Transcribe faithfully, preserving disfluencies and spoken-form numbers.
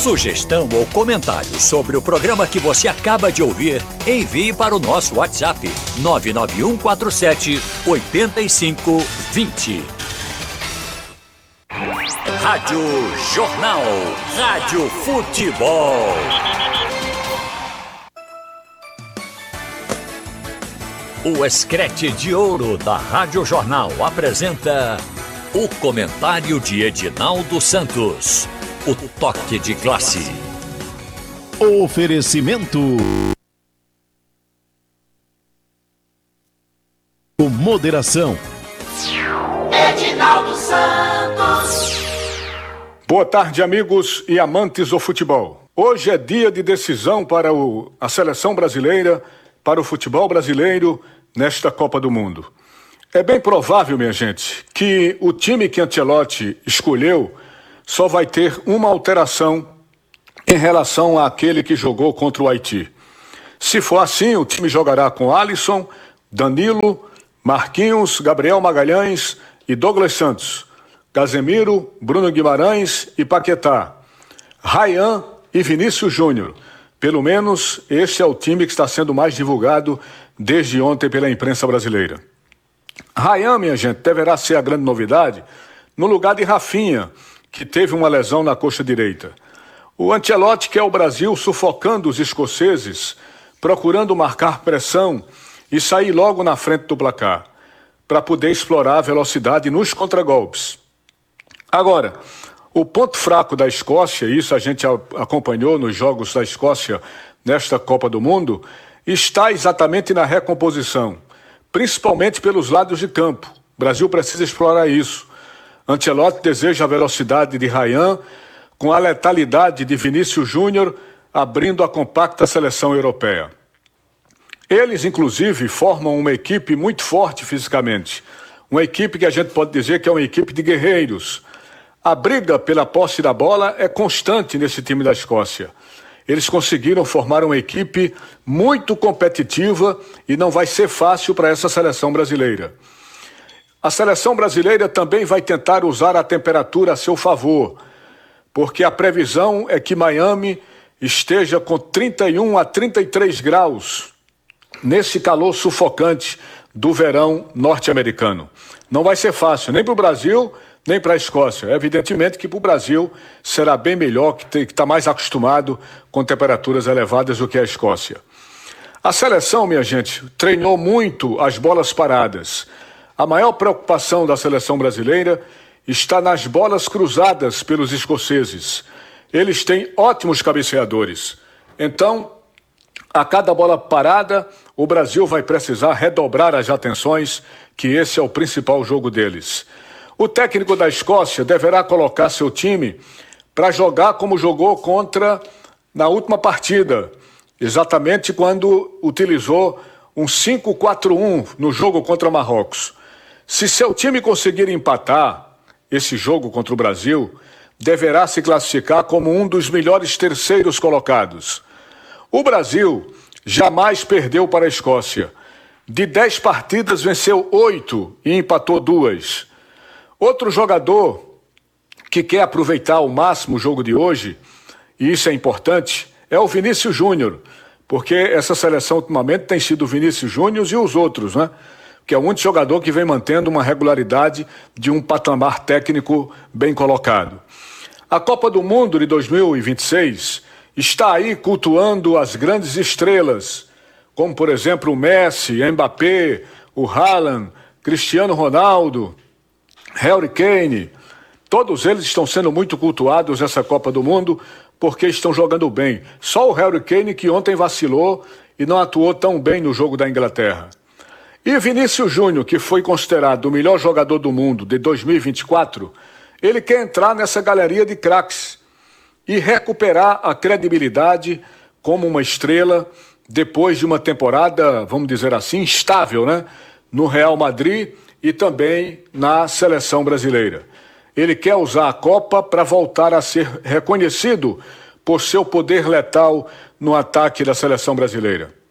Sugestão ou comentário sobre o programa que você acaba de ouvir, envie para o nosso WhatsApp nove nove um quatro sete oito cinco dois zero. Rádio Jornal. Rádio Futebol. O Escrete de Ouro da Rádio Jornal apresenta o comentário de Edinaldo Santos. O toque de classe. Oferecimento. Com moderação. Edinaldo Santos. Boa tarde, amigos e amantes do futebol. Hoje é dia de decisão para o, a seleção brasileira, para o futebol brasileiro nesta Copa do Mundo. É bem provável, minha gente, que o time que Ancelotti escolheu só vai ter uma alteração em relação àquele que jogou contra o Haiti. Se for assim, o time jogará com Alisson, Danilo, Marquinhos, Gabriel Magalhães e Douglas Santos, Casemiro, Bruno Guimarães e Paquetá, Ryan e Vinícius Júnior. Pelo menos este é o time que está sendo mais divulgado desde ontem pela imprensa brasileira. Ryan, minha gente, deverá ser a grande novidade no lugar de Rafinha, que teve uma lesão na coxa direita. O Ancelotti quer o Brasil sufocando os escoceses, procurando marcar pressão e sair logo na frente do placar, para poder explorar a velocidade nos contragolpes. Agora, o ponto fraco da Escócia, e isso a gente acompanhou nos jogos da Escócia nesta Copa do Mundo, está exatamente na recomposição, principalmente pelos lados de campo. O Brasil precisa explorar isso. Ancelotti deseja a velocidade de Ryan com a letalidade de Vinícius Júnior, abrindo a compacta seleção europeia. Eles, inclusive, formam uma equipe muito forte fisicamente. Uma equipe que a gente pode dizer que é uma equipe de guerreiros. A briga pela posse da bola é constante nesse time da Escócia. Eles conseguiram formar uma equipe muito competitiva e não vai ser fácil para essa seleção brasileira. A seleção brasileira também vai tentar usar a temperatura a seu favor, porque a previsão é que Miami esteja com trinta e um a trinta e três graus nesse calor sufocante do verão norte-americano. Não vai ser fácil, nem para o Brasil, nem para a Escócia. Evidentemente que para o Brasil será bem melhor, que está mais acostumado com temperaturas elevadas do que a Escócia. A seleção, minha gente, treinou muito as bolas paradas. A maior preocupação da seleção brasileira está nas bolas cruzadas pelos escoceses. Eles têm ótimos cabeceadores. Então, a cada bola parada, o Brasil vai precisar redobrar as atenções, que esse é o principal jogo deles. O técnico da Escócia deverá colocar seu time para jogar como jogou contra na última partida, exatamente quando utilizou um cinco quatro um no jogo contra Marrocos. Se seu time conseguir empatar esse jogo contra o Brasil, deverá se classificar como um dos melhores terceiros colocados. O Brasil jamais perdeu para a Escócia. De dez partidas, venceu oito e empatou duas. Outro jogador que quer aproveitar ao máximo o jogo de hoje, e isso é importante, é o Vinícius Júnior, porque essa seleção ultimamente tem sido o Vinícius Júnior e os outros, né? Que é o único jogador que vem mantendo uma regularidade de um patamar técnico bem colocado. A Copa do Mundo de dois mil e vinte e seis está aí cultuando as grandes estrelas, como por exemplo o Messi, Mbappé, o Haaland, Cristiano Ronaldo, Harry Kane. Todos eles estão sendo muito cultuados nessa Copa do Mundo porque estão jogando bem. Só o Harry Kane que ontem vacilou e não atuou tão bem no jogo da Inglaterra. E Vinícius Júnior, que foi considerado o melhor jogador do mundo de dois mil e vinte e quatro, ele quer entrar nessa galeria de craques e recuperar a credibilidade como uma estrela depois de uma temporada, vamos dizer assim, estável, né? No Real Madrid e também na seleção brasileira. Ele quer usar a Copa para voltar a ser reconhecido por seu poder letal no ataque da seleção brasileira.